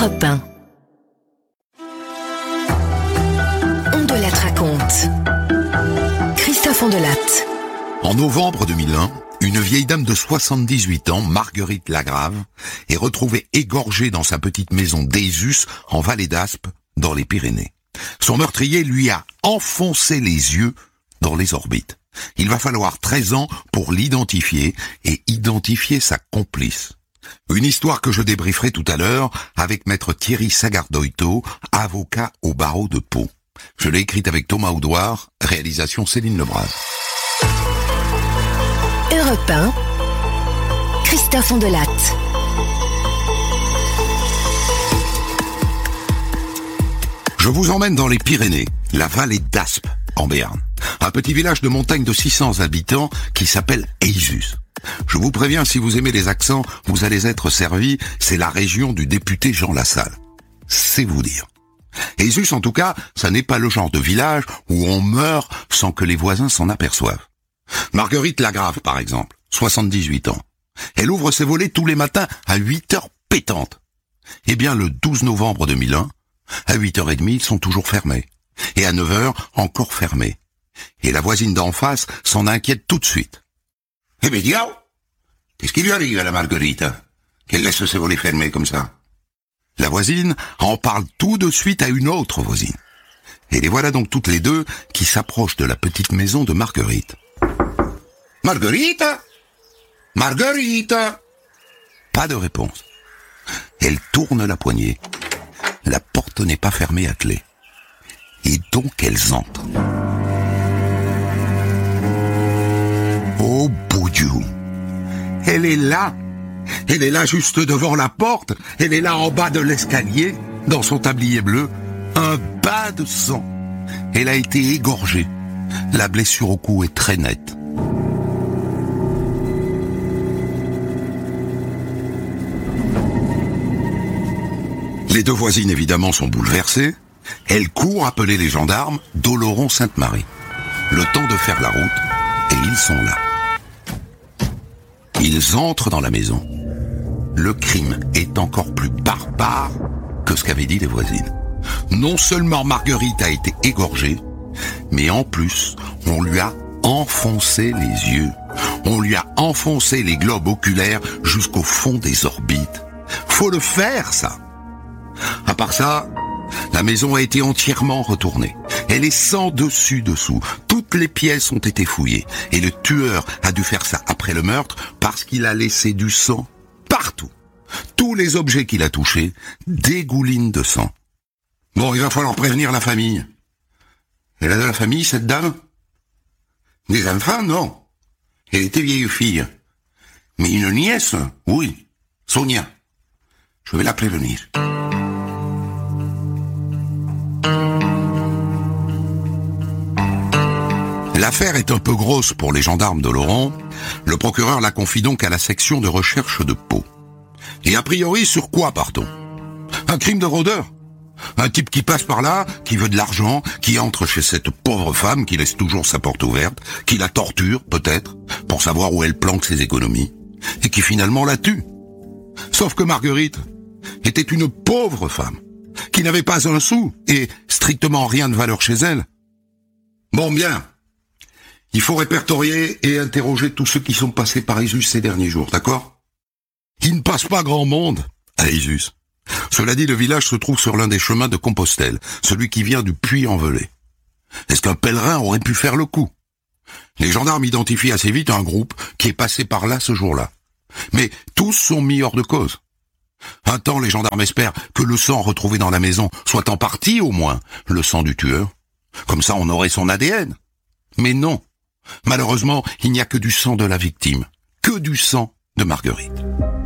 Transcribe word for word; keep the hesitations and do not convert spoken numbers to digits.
Europe un. On de la raconte. Christophe Ondelatte. En novembre deux mille un, une vieille dame de soixante-dix-huit ans, Marguerite Lagrave, est retrouvée égorgée dans sa petite maison d'Eysus, en vallée d'Aspe, dans les Pyrénées. Son meurtrier lui a enfoncé les yeux dans les orbites. Il va falloir treize ans pour l'identifier et identifier sa complice. Une histoire que je débrieferai tout à l'heure avec maître Thierry Sagardoito, avocat au barreau de Pau. Je l'ai écrite avec Thomas Oudouard, réalisation Céline Lebras. Europe un, Christophe Ondelatte. Je vous emmène dans les Pyrénées, la vallée d'Aspe, en Béarn. Un petit village de montagne de six cents habitants qui s'appelle Eysus. Je vous préviens, si vous aimez les accents, vous allez être servis, c'est la région du député Jean Lassalle. C'est vous dire. Eysus, en tout cas, ça n'est pas le genre de village où on meurt sans que les voisins s'en aperçoivent. Marguerite Lagrave, par exemple, soixante-dix-huit ans. Elle ouvre ses volets tous les matins à huit heures pétantes. Eh bien, le douze novembre deux mille un, à huit heures trente, ils sont toujours fermés. Et à neuf heures, encore fermés. Et la voisine d'en face s'en inquiète tout de suite. Eh bien, diable, qu'est-ce qui lui arrive à la Marguerite, hein, qu'elle laisse ses volets fermés comme ça? La voisine en parle tout de suite à une autre voisine. Et les voilà donc toutes les deux qui s'approchent de la petite maison de Marguerite. Marguerite? Marguerite? Pas de réponse. Elle tourne la poignée. La porte n'est pas fermée à clé. Et donc elles entrent. Oh, beau Dieu! Elle est là! Elle est là juste devant la porte. Elle est là en bas de l'escalier, dans son tablier bleu. Un bas de sang. Elle a été égorgée. La blessure au cou est très nette. Les deux voisines, évidemment, sont bouleversées. Elles courent appeler les gendarmes d'Oloron-Sainte-Marie. Le temps de faire la route, et ils sont là. Ils entrent dans la maison. Le crime est encore plus barbare que ce qu'avaient dit les voisines. Non seulement Marguerite a été égorgée, mais en plus, on lui a enfoncé les yeux. On lui a enfoncé les globes oculaires jusqu'au fond des orbites. Faut le faire, ça! À part ça, la maison a été entièrement retournée. Elle est sans dessus-dessous. Toutes les pièces ont été fouillées. Et le tueur a dû faire ça après le meurtre parce qu'il a laissé du sang partout. Tous les objets qu'il a touchés dégoulinent de sang. Bon, il va falloir prévenir la famille. Elle a de la famille, cette dame? Des enfants, non. Elle était vieille fille. Mais une nièce, oui. Sonia. Je vais la prévenir. L'affaire est un peu grosse pour les gendarmes d'Oloron. Le procureur la confie donc à la section de recherche de Pau. Et a priori, sur quoi part-on? Un crime de rôdeur? Un type qui passe par là, qui veut de l'argent, qui entre chez cette pauvre femme, qui laisse toujours sa porte ouverte, qui la torture, peut-être, pour savoir où elle planque ses économies, et qui finalement la tue. Sauf que Marguerite était une pauvre femme, qui n'avait pas un sou, et strictement rien de valeur chez elle. Bon, bien. Il faut répertorier et interroger tous ceux qui sont passés par Eysus ces derniers jours, d'accord? Il ne passe pas grand monde à Eysus. Cela dit, le village se trouve sur l'un des chemins de Compostelle, celui qui vient du Puy-en-Velay. Est-ce qu'un pèlerin aurait pu faire le coup? Les gendarmes identifient assez vite un groupe qui est passé par là ce jour-là. Mais tous sont mis hors de cause. Un temps, les gendarmes espèrent que le sang retrouvé dans la maison soit en partie, au moins, le sang du tueur. Comme ça, on aurait son A D N. Mais non. Malheureusement, il n'y a que du sang de la victime. Que du sang de Marguerite.